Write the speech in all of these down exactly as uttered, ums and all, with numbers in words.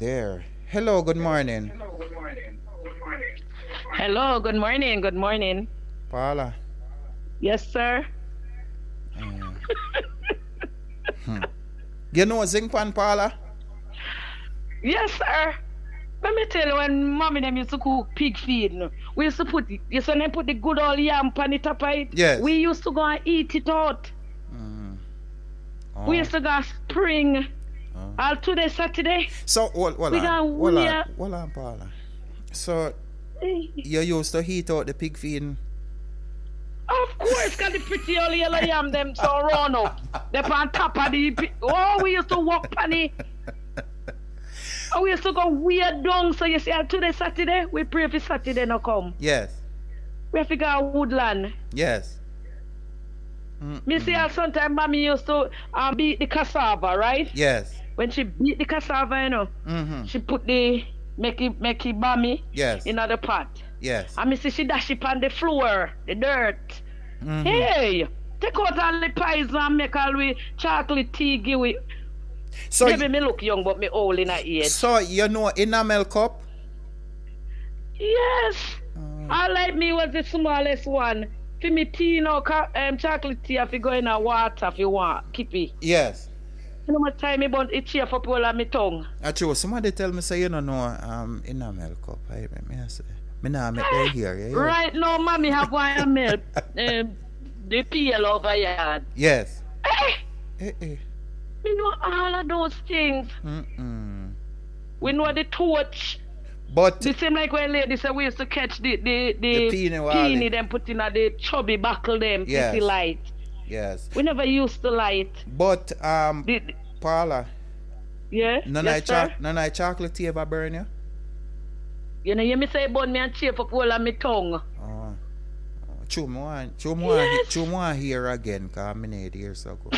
there. Hello, good morning. Hello, good morning, good morning. Paula. Yes, sir. Uh, hmm. You know Zingpan, Paula? Yes, sir. Let me tell you, when mommy them used to cook pig feed, no, we used to put it, you saw them put the good old yam pan it up it. Yes. We used to go and eat it out. Mm. Oh. We used to go spring. Oh. All today, Saturday. So, hold, hold we on. Hold hold on. Hold on, Paula. So, you used to heat out the pig feed? Of course, because the pretty old yellow yam them so run up. They're on top of the... Oh, we used to walk on it. Oh, we used to go weird down. So you see, today, Saturday, we pray for Saturday no come. Yes. We have to go woodland. Yes. Mm-mm. Me see how sometimes mommy used to um, beat the cassava, right? Yes. When she beat the cassava, you know, mm-hmm. she put the... Make it, make it bammy yes. in the pot. Yes. And me see she dash it on the floor, the dirt. Mm-hmm. Hey, take out all the pies and make all the chocolate tea give it. So maybe me look young, but me old in a age. So you know enamel cup? Yes. Mm. I like me was the smallest one. For me tea, no um, chocolate tea, if you go in a water if you want, keep it. Yes. You know what time me bun it chafe up all on my tongue. Actually, somebody tell me say you don't know um enamel cup. I me say me nah make they hear yeah, yeah. Right now, mommy have one milk. um, the peel over yard. Yes. Hey. Eh, eh. We know all of those things. Mm-mm. We know the torch. But the same like when ladies say we used to catch the the the, the peony, peony them put in a the chubby buckle them yes. pretty light. Yes. We never used to light. But um the, Paula. Yeah. None yes, of cho- none of chocolate tea ever burn you? You know, you me say bun me and chafe up all on my tongue. Oh. Chew me one, chew me one, chew me one here again, cause I need here so good.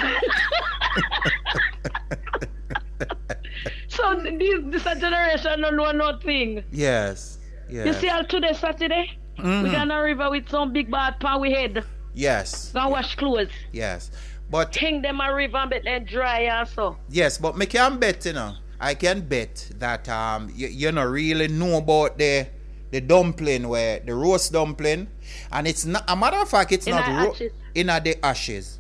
So this this a generation don't know nothing. Yes. Yes. You see all today Saturday? Mm-hmm. We gonna river with some big bad pan we head. Yes. Gonna wash clothes. Yes. But hang them a river and bet them dry also. Yes, but me can bet, you know. I can bet that um you, you know really know about the the dumpling where the roast dumpling, and it's not a matter of fact it's in not ro- in a the ashes.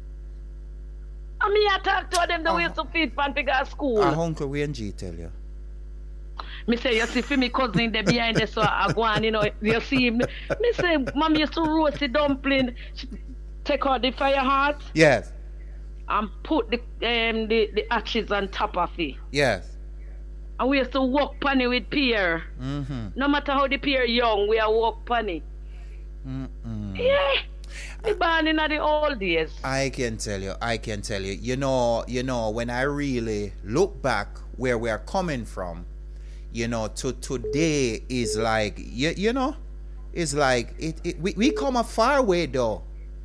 I mean, I talk to them the uh, way to feed pan to go school. Uh, Uncle Wayne G tell you. Me say, you see, for me cousin there behind there, so I go on, you know, you see him. Me say, mommy used to roast the dumpling, take out the fire heart. Yes. And put the um the, the ashes on top of it. Yes. And we used to walk pan it with pear. Mm-hmm. No matter how the pear young, we are walk pan it. Mm-mm. Yeah. The born in the old days. I can tell you, I can tell you. You know, you know, when I really look back where we are coming from, you know, to today is like you, you know, it's like it, it we, we come a far way though.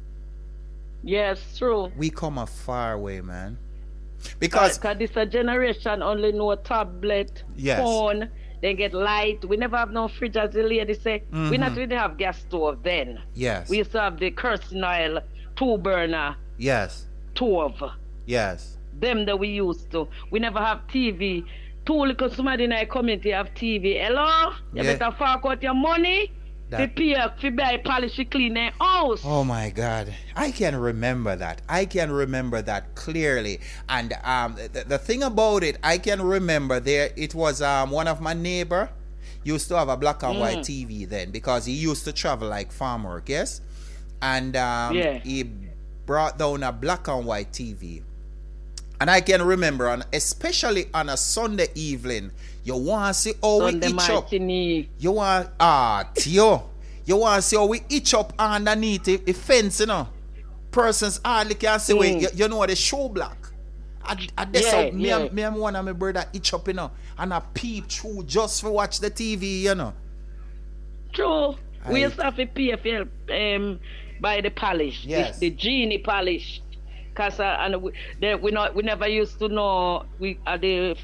Yes, true. We come a far way, man. Because Because this a generation only know tablet, yes. phone, they get light. We never have no fridge, as the lady say. Mm-hmm. We not really have gas stove then. Yes. We used to have the kerosene oil, two burner. Yes. Stove. Yes. Them that we used to. We never have T V. Two little somebody in our community have T V. Hello? You yeah. better fork out your money. To pay, to buy polish, to clean their house. Oh my God, I can remember that. I can remember that clearly. And um, the, the thing about it, I can remember there. It was um one of my neighbor used to have a black and mm. white T V then because he used to travel like farm work, yes. And um, yeah. he brought down a black and white T V. And I can remember, on, especially on a Sunday evening, you want to see how Sunday we itch up. Martini. You want, ah, Tio. You want to see how we itch up underneath the, the fence, you know. Persons hardly can see mm. where, you, you know, the show black. I, I this yeah, how me, yeah. and, me and one of my brother itch up, you know. And I peep through just for watch the T V, you know. True. I, we used to have a P F L um, by the polish. Yes. The, the genie polish. Cause uh, and we, they, we not we never used to know we uh, the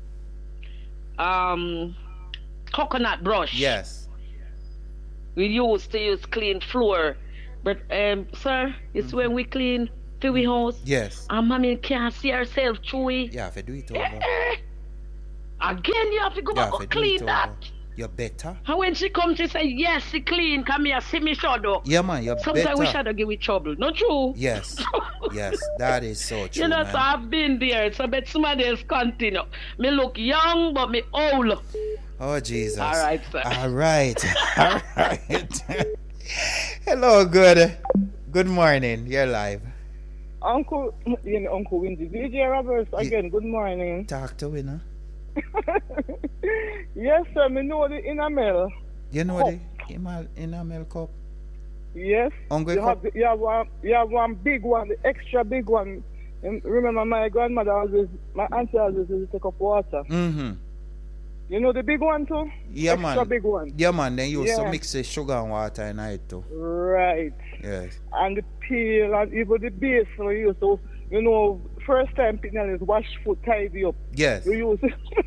um coconut brush. Yes. We used to use clean floor, but um sir, it's mm-hmm. when we clean for we house. Yes. And mommy can't see herself through it. Yeah, if I do it over. and Again, you have to go You back have to and do clean it that. over. You're better. And when she comes, she say, yes, she clean. Come here, see me shadow. Yeah, man, you're Sometimes better. we shadow give me trouble. Not true? Yes. Yes, that is so true, You know, man. so I've been there. So bet somebody else continue. Me look young, but me old. Oh, Jesus. All right, sir. All right. All right. Hello, good. Good morning. You're live. Uncle, you know, Uncle Windy, D J Roberts, again, good morning. Talk to winner. Yes, sir, me know the enamel. You know Cup. the enamel, enamel cup? Yes. Hungry you cup? have, the, you, have one, you have one big one, the extra big one. And remember, my grandmother always, my auntie always used to take up water. Mm-hmm. You know the big one too? Yeah, extra man. big one. Yeah, man. Then you used to Yeah. mix the sugar and water in it too. Right. Yes. And the peel and even the base, so you used to, you know, first time people is wash foot, tidy up. Yes. You use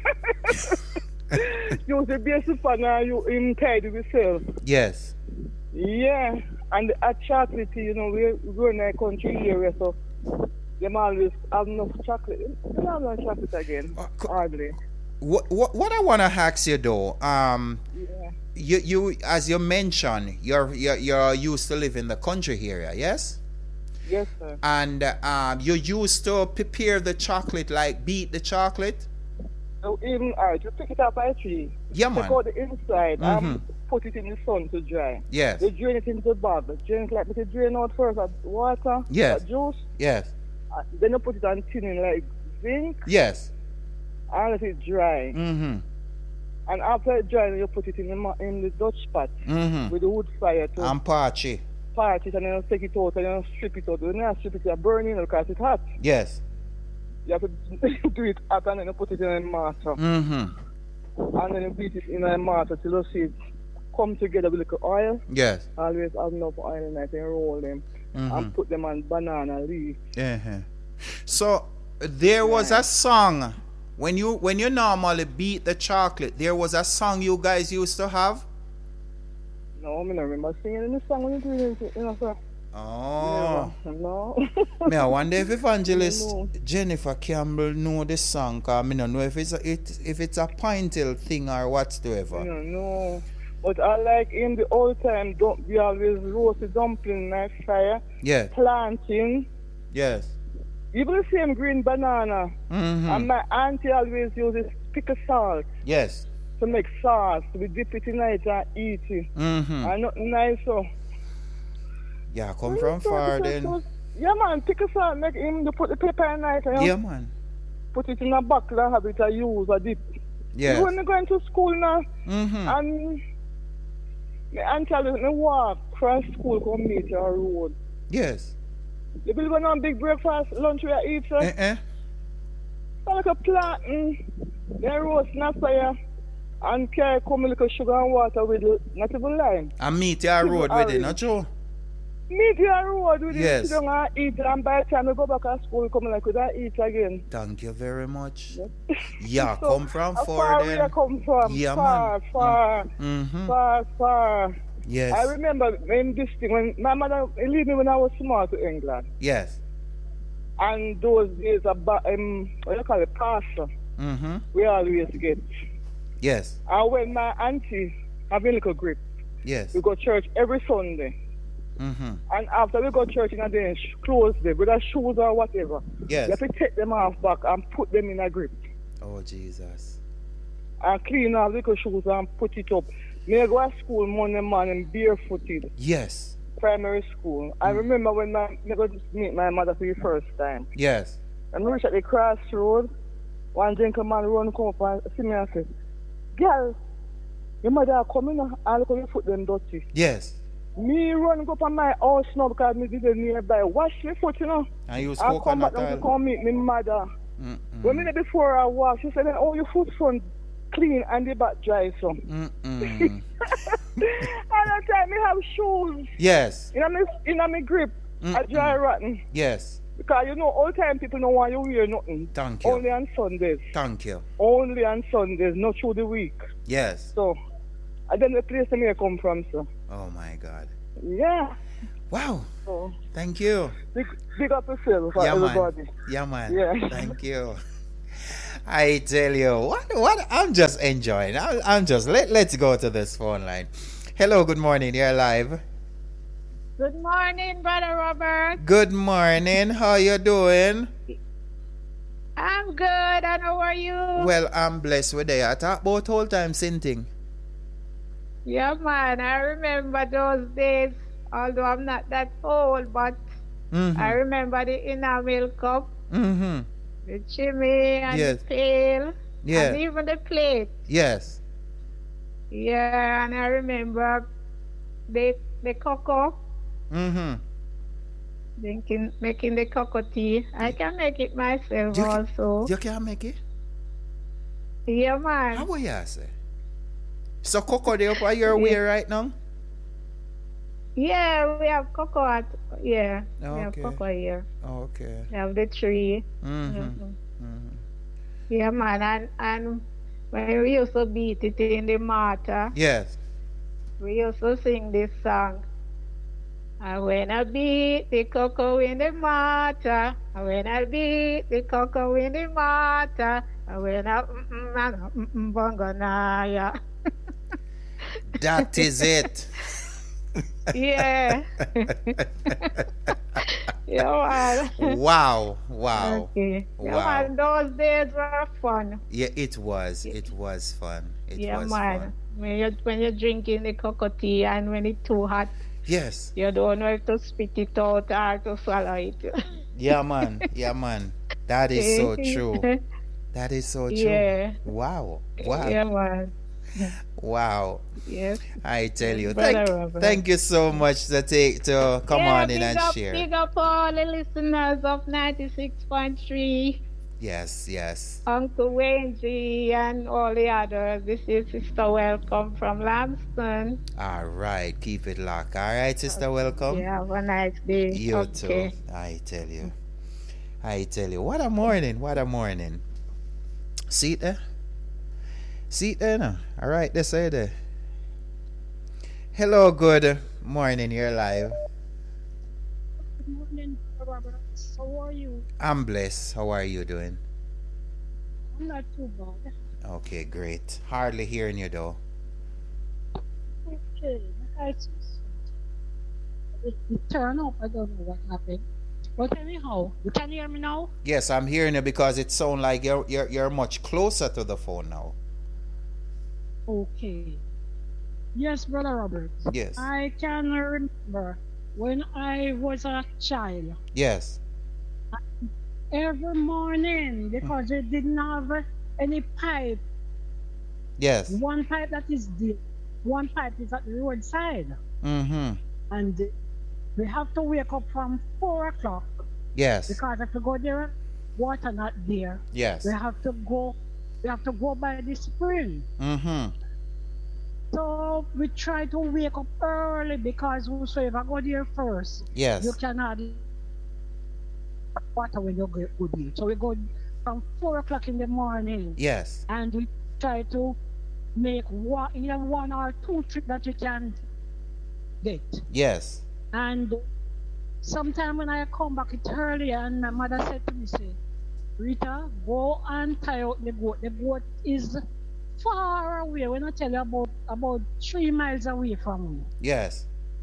use the basic pan and you in tidy yourself. Yes. Yeah. And the hot chocolate, you know, we we're in a country area, so them always have enough chocolate. You don't have no chocolate again. Uh, co- Hardly. What, what what I want to ask you though, um, Yeah. you you as you mentioned, you're you're, you're used to live in the country area, yes? Yes, sir. And uh, um, you used to prepare the chocolate, like beat the chocolate. So even alright, you pick it up by a tree. Yeah, Take man. out the inside Mhm. and put it in the sun to dry. Yes. You drain it into the bag. Drain it like me to drain out first at water, Yes. at juice. Yes. Uh, then you put it on tin in like zinc Yes. and let it dry. Mm-hmm. And after it dry, you put it in the ma- in the Dutch pot Mm-hmm. with the wood fire to And parchy. part it, and then you take it out and then strip it out. When you strip it, you're burning it because it's hot. Yes. You have to do it hot and then you put it in a mortar. Mm-hmm. And then you beat it in a mortar till you see it come together with little oil. Yes. Always have enough oil in it and roll them Mm-hmm. and put them on banana leaf. Uh-huh. So there was a song when you when you normally beat the chocolate. There was a song you guys used to have. No, I don't remember singing in the song when you do it, you know, sir. Oh, Yeah, no. me I wonder if evangelist No. Jennifer Campbell know the song. Cause me don't know if it's a, it if it's a pointil thing or whatsoever. No, no. But I like in the old time, don't we always roast the dumpling like fire, Yes. planting, Yes. even the same green banana. Mm-hmm. And my auntie always uses pickle salt Yes. to make sauce. We dip it in it and eat it. Mm-hmm. And nothing nice so. Yeah, come from far then. Yeah, man, pickle salt make him to put the pepper in it and Yeah, man. put it in a bucket and have it to use or dip. Yes. When we going to school now, Mm-hmm. and my auntie always me walk across school come meet our road. Yes. You believe in on big breakfast, lunch we eat, sir? Uh-uh. So like a planting, then roast in a fire, and carry come with little sugar and water with it, not even lime. And meet your road with it, not true? Meet your road with Yes. it, sit down and eat, and by the time we go back to school, come like we don't eat again. Thank you very much. Yeah, So, come from how far far we then. come from? Yeah, far, man. far, Mm-hmm. far, far. Yes. I remember in this thing, when my mother leave me when I was small to England. Yes. And those days, about, um, what do you call it, pastor, Mm-hmm. we always get. Yes. And when my auntie have a little grip, Yes. we go to church every Sunday. Mm-hmm. And after we go to church in a day, sh- close them, whether shoes or whatever, Yes. you have to take them off back and put them in a grip. Oh, Jesus. And clean off little shoes and put it up. Me go to school Monday morning barefooted, Yes. primary school. I remember when my, me go to meet my mother for the first time. Yes. And we reach at the crossroad, one gentleman run come up and see me and say, girl, your mother come in and look how your foot them dirty. Yes. Me run go up on my house now because me did nearby. Wash my foot, you know. And you use I come back coconut and to oil. come meet my mother. Mm-mm. One minute before I walk, she said, oh, your foot front clean and the back dry, so. Mm-mm. And that time me have shoes. Yes. In my, in my grip, I dry rotten. Yes. Because you know, all time people don't want you wear nothing. Thank you. Only on Sundays. Thank you. Only on Sundays, not through the week. Yes. So, and then the place that me come from, so. Oh, my God. Yeah. Wow. So, Thank you. big, big up yourself for Yeah, everybody. man. Yeah, man. Yeah. Thank you. I tell you, what, what, I'm just enjoying. I'm, I'm just, let, let's go to this phone line. Hello, good morning. You're live. Good morning, Brother Robert. Good morning. How you doing? I'm good, and how are you? Well, I'm blessed with you. I talk about whole time sinting. Yeah, man, I remember those days, although I'm not that old, but Mm-hmm. I remember the enamel cup, Mm-hmm. the chimney, and Yes. the pail, Yeah. and even the plate. Yes. Yeah, and I remember the, the cocoa, Mm-hmm. drinking, making the cocoa tea. I can make it myself You can, also. you can make it? Yeah, How man. will you say? So cocoa they up at your way Yeah. right now? Yeah, we have cocoa at, yeah, we have Okay. cocoa here. Okay. We have the tree. Mm-hmm. Mhm. Mm-hmm. Yeah, man, and, and when we used to beat it in the mortar, Yes. we used to sing this song. And when I beat the cocoa in the mortar, and when I beat the cocoa in the mortar, and when I mm-mm, and I mm-mm, bongonaya. That is it. Yeah. Yeah, man. Wow. Wow. Okay. Yeah, Wow. man, those days were fun. Yeah, it was. It was fun. It Yeah, was man. fun. When you when you're drinking the cocoa tea and when it's too hot, Yes. you don't know if to spit it out or to swallow it. Yeah, man. Yeah, man. That is so true. That is so true. Yeah. Wow. Wow. Yeah, man. Wow. Yes. I tell you. Brother Thank, Robert. thank you so much to take to come yeah, on in big and up, share. Big up all the listeners of ninety-six point three, Yes, yes. Uncle Wayne G, and all the others. This is Sister Welcome from Lambston. All right. Keep it locked. All right, sister. Welcome. Yeah, have a nice day. You okay. too. I tell you. I tell you. What a morning. What a morning. See it there? See it there now? All right, this side there. Hello, good morning. You're live. Good morning, Robert. How are you? I'm blessed. How are you doing? I'm not too bad. Okay, great. Hardly hearing you though. Okay, I see. It, it turned up. I don't know what happened. But anyhow, you can hear me now? Yes, I'm hearing you because it sounds like you're you're you're much closer to the phone now. Okay. Yes, Brother Robert. Yes. I can remember when I was a child, Yes. every morning, because we didn't have any pipe, Yes. one pipe that is deep, one pipe is at the roadside. Mm-hmm. And we have to wake up from four o'clock Yes. because if we go there, water not there. Yes. We have to go. We have to go by the spring. Mm-hmm. So we try to wake up early because whosoever go there first, Yes. you cannot water when you go go there. So we go from four o'clock in the morning, Yes. and we try to make one, either one or two trips that we can get. Yes. And sometime when I come back it early, and my mother said to me, say, Rita, go and tie out the goat. The goat is far away. When I tell you about about three miles away from me. Yes.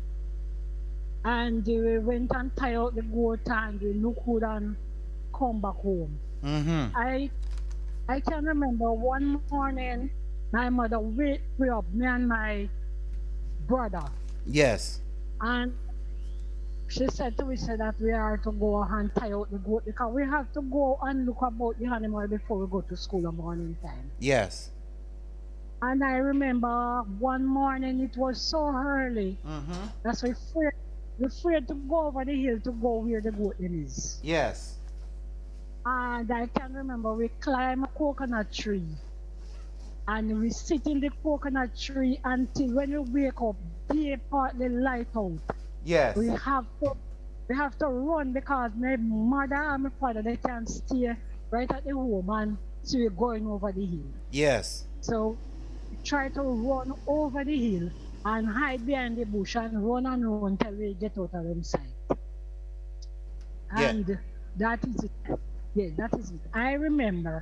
And we went and tie out the goat and we look good and come back home. Mm-hmm. I I can remember one morning my mother wake me up, me and my brother. Yes. And she said to me, said that we are to go and tie out the goat because we have to go and look about the animal before we go to school in the morning time. Yes. And I remember one morning it was so early Mm-hmm. that we afraid, we afraid to go over the hill to go where the goat them is. Yes. And I can remember we climb a coconut tree and we sit in the coconut tree until when we wake up, they partly light out. Yes. We have to we have to run because my mother and my father they can't stay right at the home and so we're going over the hill. Yes. So we try to run over the hill and hide behind the bush and run and run till we get out of them sight. Yeah. And that is it. Yeah, that is it. I remember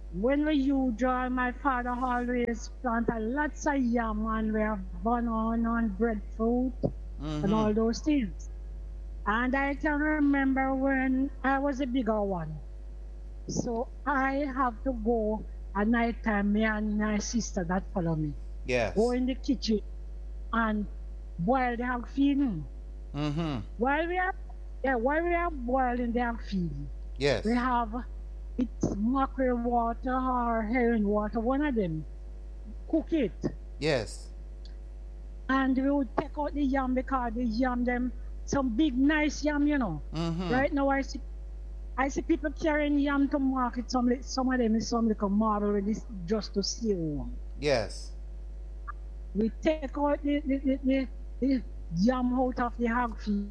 when we you draw, my father always plant a lots of yam and we have banana and breadfruit and Mm-hmm. all those things. And I can remember when I was a bigger one. So I have to go at night time, me and my sister that follow me. Go Yes. in the kitchen and boil the hog feeding. Mm-hmm. While we are yeah, while we are boiling the hog feeding, Yes. we have it's mackerel water or herring water, one of them. Cook it. Yes. And we would take out the yam because the yam them some big nice yam, you know. Mm-hmm. Right now I see I see people carrying yam to market. Some li- some of them is some little marble with this just to see one. Yes. We take out the, the, the, the, the yam out of the hog feed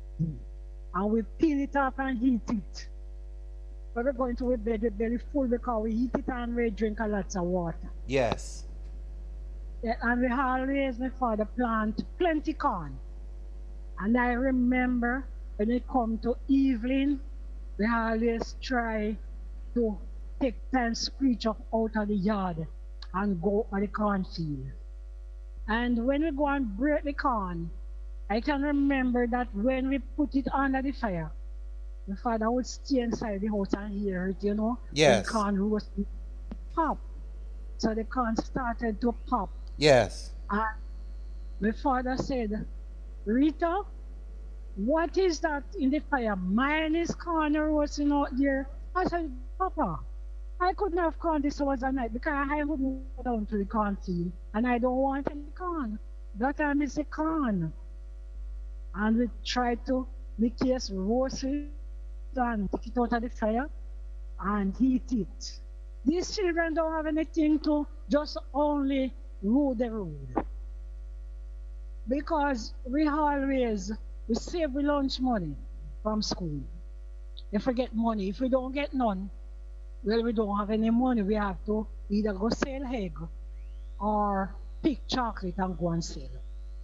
and we peel it up and heat it. But we're going to bed with belly full because we eat it and we drink a lot of water. Yes. Yeah, and we always, my father plant plenty corn. And I remember when it come to evening, we always try to take time screech up out of the yard and go on the cornfield. And when we go and break the corn, I can remember that when we put it under the fire, my father would stay inside the house and hear it, you know, Yes. the corn roast pop. So the corn started to pop. Yes. And my father said, Rita, what is that in the fire? Mine is corn roasting out there. I said, Papa, I couldn't have corn this hours a night because I wouldn't go down to the cornfield and I don't want any corn. That time is the corn. And we tried to make it roast it and take it out of the fire and heat it. These children don't have anything to just only rule the road. Because we always we save we lunch money from school. If we get money, if we don't get none, well we don't have any money. We have to either go sell egg or pick chocolate and go and sell.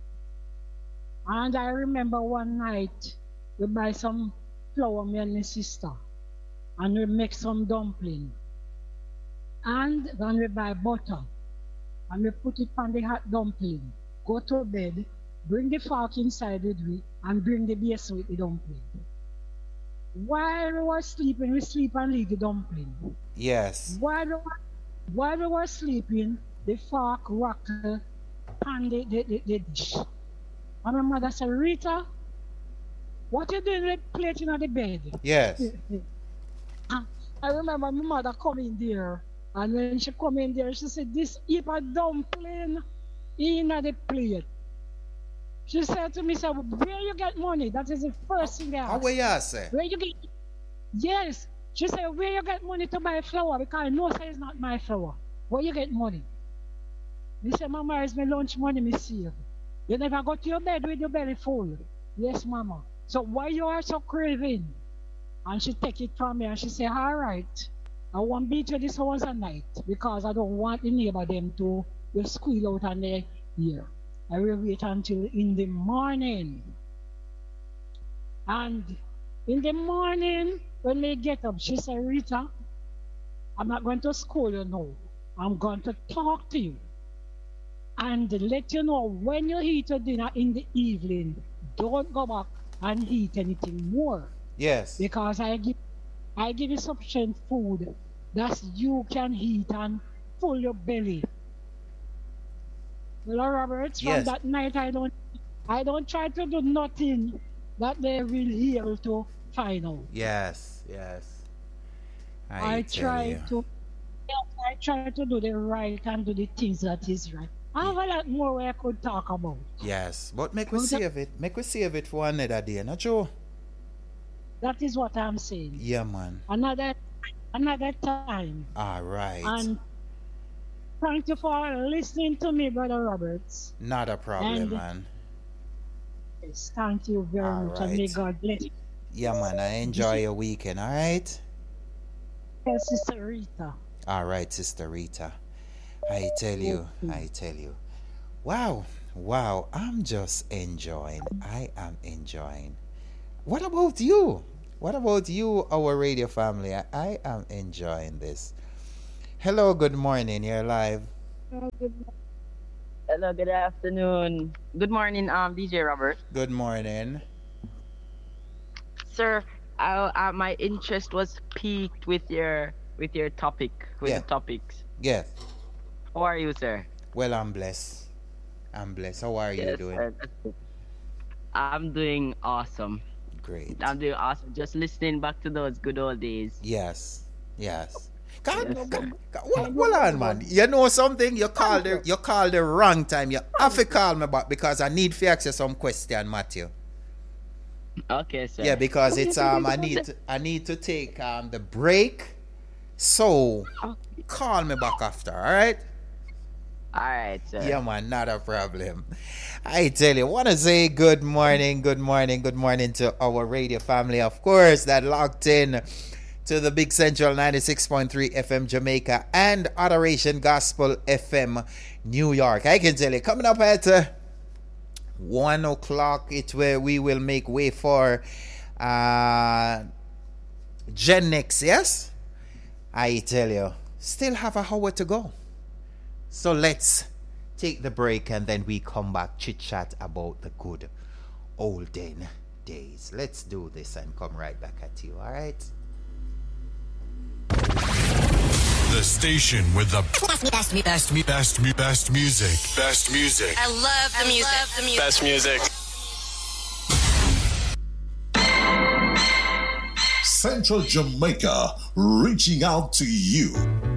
And I remember one night we buy some flour, me and my sister, and we make some dumpling. And then we buy butter and we put it on the hot dumpling. Go to bed, bring the fork inside with we, and bring the base with the dumpling. While we were sleeping, we sleep and leave the dumpling. Yes. While we were, while we were sleeping, the fork rattled on the, the, the, the dish. And my mother said, Rita, what you doing with plate in the bed? Yes. Ah, I remember my mother coming there, and when she come in there, she said, this heap of dumpling in the plate. She said to me, "Sir, where you get money?" That is the first thing I How asked. will you say? Where you get? Yes. She said, where you get money to buy flour? Because I know say it's not my flour. Where you get money? Me say, Mama, it's my lunch money me save. You never go to your bed with your belly full. Yes, Mama. So why you are so craving? And she take it from me and she say, all right, I won't beat you this hours a night because I don't want the neighbor them to will squeal out on their ear. I will wait until in the morning. And in the morning, when they get up, she said, Rita, I'm not going to school you now. I'm going to talk to you and let you know when you eat your dinner in the evening, don't go back and eat anything more. Yes. Because I give I give you sufficient food that you can eat and full your belly. Well, Roberts, from Yes. that night I don't I don't try to do nothing that they will be able to find out. Yes. Yes. I, tell try you. to I try to do the right and do the things that is right. I have a lot more where I could talk about. Yes. But make we Well, that- save it. Make we save it for another day, not true? That is what I'm saying. Yeah, man. Another another time. All right. And thank you for listening to me, Brother Roberts. Not a problem, and- man. Yes, thank you very All much, and may right. God bless you. Yeah, man. I enjoy your weekend, all right? Yes, Sister Rita. All right, Sister Rita. I tell you, I tell you. Wow, wow. I'm just enjoying. I am enjoying. What about you? What about you, our radio family? I, I am enjoying this. Hello, good morning. You're live. Hello, good afternoon. Good morning, um, D J Robert. Good morning. Sir, I, uh, my interest was piqued with your with your topic, with Yeah. the topics. Yes. How are you, sir? Well, I'm blessed. I'm blessed. How are you Yes, doing? sir. That's good. I'm doing awesome. Great. I'm doing awesome. Just listening back to those good old days. Yes. Yes. God, Yes, sir. hold, hold on, man. You know something? You called the you called the wrong time. You have to call me back because I need to ask you some question, Matthew. Okay, sir. Yeah, because it's um I need to, I need to take um the break. So call me back after, all right? All right, sir. Yeah, man, not a problem. I tell you, want to say good morning, good morning, good morning to our radio family, of course, that locked in to the Big Central ninety-six point three F M Jamaica and Adoration Gospel F M New York. I can tell you, coming up at uh, one o'clock, it's where we will make way for uh, Gen Next, yes? I tell you, still have a hour to go. So let's take the break and then we come back, chit chat about the good olden days. Let's do this and come right back at you, all right? The station with the best, best, best, best, best, best music. Best music. I love the music. Love the music. Best music. Central Jamaica, reaching out to you.